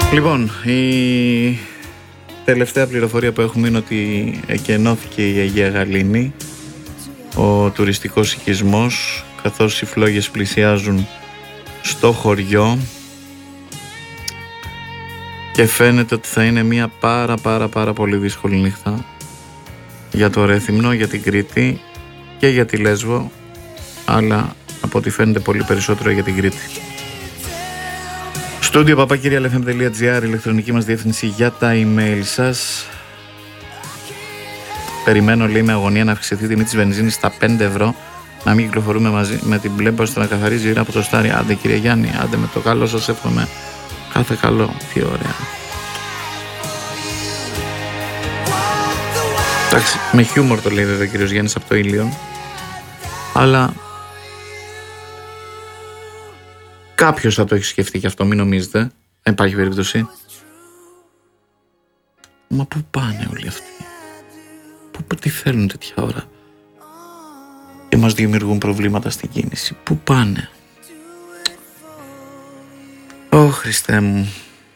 Λοιπόν, η τελευταία πληροφορία που έχουμε είναι ότι εκενώθηκε η Αγία Γαλήνη, ο τουριστικός οικισμός, καθώς οι φλόγες πλησιάζουν στο χωριό και φαίνεται ότι θα είναι μια πάρα πολύ δύσκολη νύχτα για το Ρέθυμνο, για την Κρήτη και για τη Λέσβο, αλλά από ό,τι φαίνεται πολύ περισσότερο για την Κρήτη. Στούντιο papakirialfm.gr, ηλεκτρονική μας διεύθυνση για τα email σας. Περιμένω, λέει, με αγωνία να αυξηθεί η τιμή της βενζίνης στα 5 ευρώ, να μην κυκλοφορούμε μαζί με την μπλε ώστε να καθαρίζει από το στάρι. Άντε κύριε Γιάννη, άντε με το καλό σας εύχομαι κάθε καλό. Τι ωραία. Εντάξει, με χιούμορ το λέει βέβαια ο κύριος Γιάννης από το Ήλιον, αλλά κάποιος θα το έχει σκεφτεί και αυτό, μην νομίζετε. Δεν υπάρχει περίπτωση. Μα πού πάνε όλοι αυτοί? Τι θέλουν τέτοια ώρα και μας δημιουργούν προβλήματα στην κίνηση? Πού πάνε? Ω Χριστέ μου.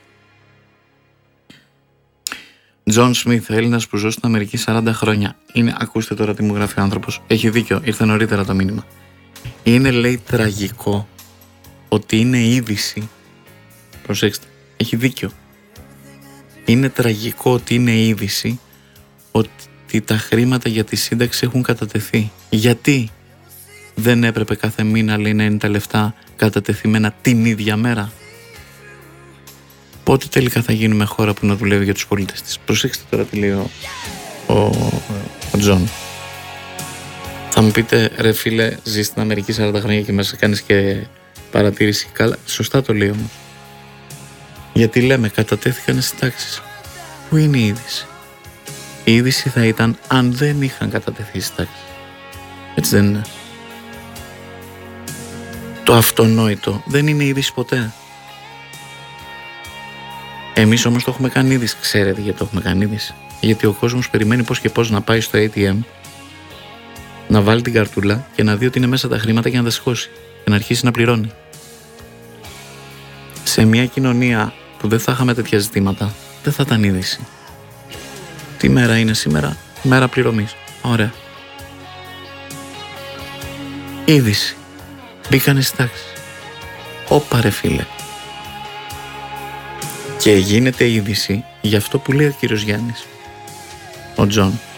Τζον Σμιθ, Έλληνας που ζω στην Αμερική 40 χρόνια. Είναι, ακούστε τώρα τι μου γράφει ο άνθρωπος. Έχει δίκιο, ήρθε νωρίτερα το μήνυμα. Είναι, λέει, τραγικό ότι είναι είδηση. Προσέξτε, έχει δίκιο. Είναι τραγικό ότι είναι είδηση ότι τα χρήματα για τη σύνταξη έχουν κατατεθεί. Γιατί δεν έπρεπε κάθε μήνα, λέει, να είναι τα λεφτά κατατεθειμένα την ίδια μέρα? Πότε τελικά θα γίνουμε χώρα που να δουλεύει για τους πολίτες της? Προσέξτε τώρα τι λέει ο Τζον. Θα μου πείτε, ρε φίλε, ζεις στην Αμερική 40 χρόνια και μέσα κάνεις και παρατήρηση. Καλά, σωστά το λέει όμως. Γιατί λέμε κατατέθηκαν στις τάξεις. Πού είναι η είδηση? Η είδηση θα ήταν αν δεν είχαν κατατεθεί στις τάξεις. Έτσι δεν είναι? Το αυτονόητο δεν είναι είδηση ποτέ. Εμείς όμως το έχουμε κάνει είδηση. Ξέρετε γιατί το έχουμε κάνει είδηση? Γιατί ο κόσμος περιμένει πώς και πώς να πάει στο ATM, να βάλει την καρτούλα και να δει ότι είναι μέσα τα χρήματα και να τα σηκώσει και να αρχίσει να πληρώνει. Σε μια κοινωνία που δεν θα είχαμε τέτοια ζητήματα, δεν θα ήταν είδηση. Τι μέρα είναι σήμερα? Μέρα πληρωμής. Ωραία. Είδηση. Μπήκανε στις τάξεις. Όπα ρε φίλε. Και γίνεται είδηση για αυτό που λέει ο κύριος Γιάννης, ο Τζον.